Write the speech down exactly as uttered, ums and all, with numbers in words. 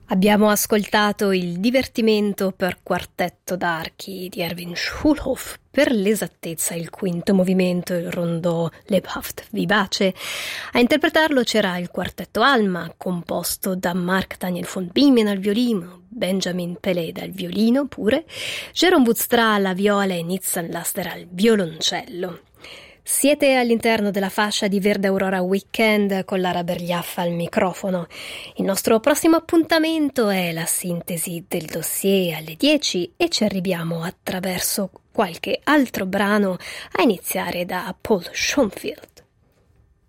Abbiamo ascoltato il divertimento per quartetto d'archi di Erwin Schulhoff, per l'esattezza il quinto movimento, il rondò lebhaft, vivace. A interpretarlo c'era il quartetto Alma, composto da Mark Daniel von Bingen al violino, Benjamin Pelé al violino pure, Jérôme Woodstra alla viola e Nitzan Laster al violoncello. Siete all'interno della fascia di Verde Aurora Weekend con Lara Bergliaffa al microfono. Il nostro prossimo appuntamento è la sintesi del dossier alle dieci e ci arriviamo attraverso qualche altro brano, a iniziare da Paul Schoenfield.